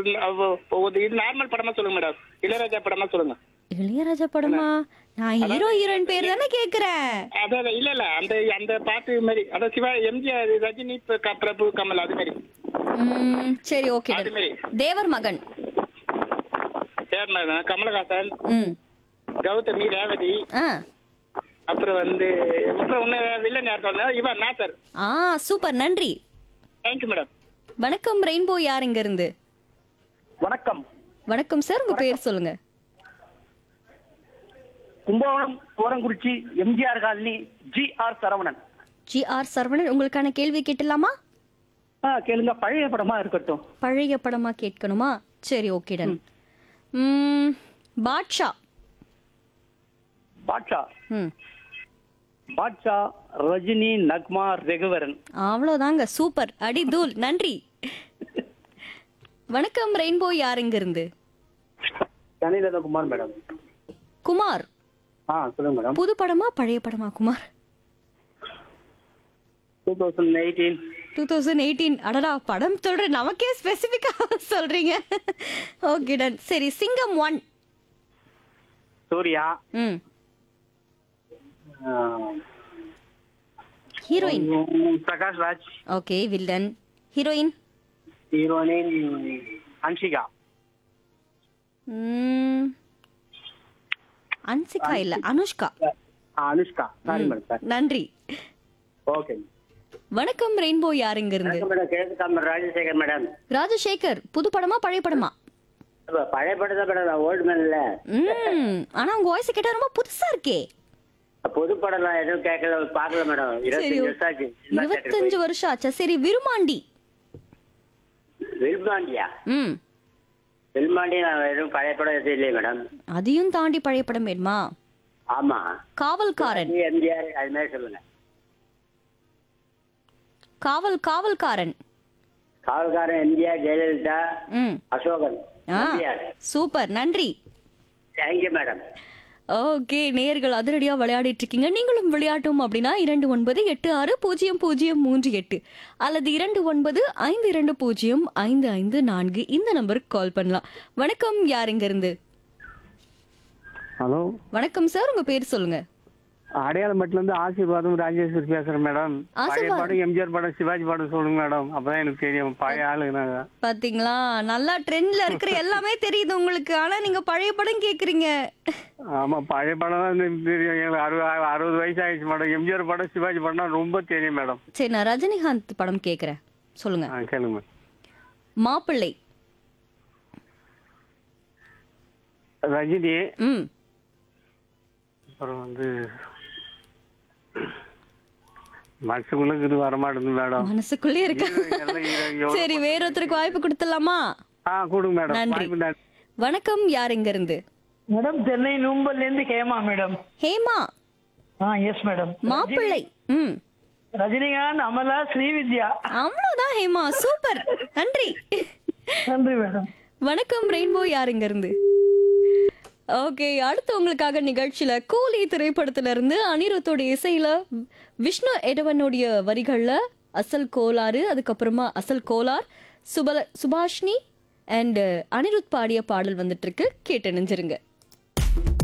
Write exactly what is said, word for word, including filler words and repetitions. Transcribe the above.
அவ- ஒரு இது நார்மல் படமா சொல்லுங்க மேடம். இளையராஜா படமா சொல்லுங்க. இளையராஜா படமா? நான் ஹீரோ ஹீரோயின் பேர் தானே கேக்குறேன். அதான் இல்ல இல்ல அந்த அந்த பாட்டு மாதிரி அதான் சிவா எம்ஜிஆர் ரஜினி ப- க- பிரபு கமல் அது மாதிரி ம், சரி ஓகே அது மாதிரி தேவர் மகன். பேர் என்ன? கமலஹாசன், ம் கௌதமி, ரேவதி, ஆ அப்புறம் வந்து அப்புறம் ஒண்ணு வில்லன் யார் சொன்னா இவன் நாசர். ஆ சூப்பர், நன்றி. Thank you madam. வணக்கம் ரெயின்போ, யார் இங்க இருந்து? வணக்கம். வணக்கம் சார், உங்க பேர் சொல்லுங்க. Kumbakonam Orangurichi MGR colony G R Saravanan. G R Saravanan, உங்களுக்கான கேள்வி கேட்டலாமா? ஆ கேளுங்க. பழைய படமா இருக்கட்டும். பழைய படமா கேட்கணுமா? சரி ஓகே டன். ம், பாட்ஷா. பாட்ஷா. ம் பாட்ஷா, ரஜினி, நக்மா, ரகுவரன். அவ்வளோதாங்க, சூப்பர், அடி தூள், நன்றி. வணக்கம் ரெயின்போ, யார் இங்க இருந்து? கனிலதா குமார் மேடம். குமார், ஆ சொல்லுங்க மேடம். புது படமா பழைய படமா Kumar? Two thousand eighteen. Two thousand eighteen. அடடா, படம் சொல்ற நமக்கே ஸ்பெசிஃபிக்கா சொல்றீங்க. Okay done. சரி, சிங்கம் ஒன். சூர்யா. ம் heroine. Prakash Raj. Okay, villain. Heroine. Heroine Anshika. ம், அன்சிகா இல்ல, Anushka. Anushka. Sorry madam. Sir நன்றி. ஓகே. வணக்கம் ரெயின்போ, யார் இங்க இருந்து? மேடம் கேட்காம ராஜசேகர் மேடம். ராஜசேகர், புது படமா பழைய படமா? பழைய படம் தான் மேடம். ஓல்டு மேன்ல. ம், ஆனா உங்க வாய்ஸ் கேட்டா ரொம்ப புதுசா இருக்கே. புது படம் எதுவும் கேட்கல, பாக்கல மேடம். சரி, இருபத்தஞ்சு வருஷம் ஆச்சு. இருபத்தஞ்சு வருஷம் ஆச்சா? சரி, விருமாண்டி. வெல்மாண்டியா? ம், வெல்மாண்டி நான் எதுவும் பழைய படம் எதுவும் இல்லையே மேடம். அதையும் தாண்டி பழைய படம் வேணுமா? ஆமா. காவல்காரன். எம்ஜிஆர் அது மாதிரி சொல்லுங்க. காவல் காவல்காரன். காவல்காரன் எம்ஜிஆர், ஜெயலலிதா, ம் அசோகன். ஆ எம்ஜிஆர். சூப்பர், நன்றி. Thank you madam. ஓகே, நேயர்கள் அதிரடியா விளையாடிட்டு இருக்கீங்க. நீங்களும் விளையாட்டும் அப்படின்னா இரண்டு ஒன்பது எட்டு ஆறு பூஜ்ஜியம் பூஜ்ஜியம் மூன்று எட்டு அல்லது இரண்டு ஒன்பது ஐந்து இரண்டு பூஜ்ஜியம் ஐந்து ஐந்து நான்கு இந்த நம்பருக்கு கால் பண்ணலாம். வணக்கம், யார் இங்க இருந்து? ஹலோ, வணக்கம் சார், உங்க பேர் சொல்லுங்க. அடையாளம்பட்டில இருந்து ஆசீர்வாதம் ராஜேஸ்வரி பேசுறேன் மேடம். பழைய ஆசீர்வாதம். படம் எம்ஜிஆர் படம், சிவாஜி படம் சொல்லுங்க மேடம். அப்பதான் எனக்கு தெரியும். பழைய ஆளு நாங்க. பாத்தீங்களா, நல்லா ட்ரெண்ட்ல இருக்கிற எல்லாமே தெரியுது உங்களுக்கு. ஆனா நீங்க பழைய படம் கேக்குறீங்க. ஆமா, பழைய படம் தான் எனக்கு தெரியும். எங்களுக்கு அறுபது அறுபது வயசு ஆயிடுச்சு மேடம். எம்ஜிஆர் படம், சிவாஜி படம் ரொம்ப தெரியும் மேடம். சரி, நான் ரஜினிகாந்த் படம் கேக்குறேன், சொல்லுங்க. ஆ கேளுங்க. மாப்பிள்ளை. ரஜினி. ம் அப்புறம் வந்து மனசுக்குள்ள இது வரமாட்டேங்குது மேடம். மனசுக்குள்ளே இருக்கா? எல்லாம் ஹீரோ- எவ்வளவு சரி, வேறொருத்தருக்கு வாய்ப்பு கொடுத்துடலாமா? ஆ கொடுங்க மேடம். நன்றி. வாய்ப்பு நன்றி. வணக்கம், யார் இங்க இருந்து? மேடம் சென்னை நூம்பல்ல இருந்து ஹேமா மேடம். ஹேமா. ஆ எஸ் மேடம். மாப்பிள்ளை. ம் ரஜினிகாந்த், அமலா, ஸ்ரீவித்யா. அவ்வளவுதான் ஹேமா, சூப்பர், நன்றி. நன்றி மேடம். வணக்கம் ரெயின்போ, யார் இங்க இருந்து? ஓகே, அடுத்து உங்களுக்காக நிகழ்ச்சியில கூலி திரைப்படத்துல இருந்து அனிருத்தோட இசையில விஷ்ணு எடவனுடைய வரிகள்ல அசல் கோளாறு, அதுக்கப்புறமா அசல் கோளார், சுபல சுபாஷினி அண்ட் அனிருத் பாடிய பாடல் வந்துட்டு இருக்கு. கேட்டு நினைஞ்சிருங்க.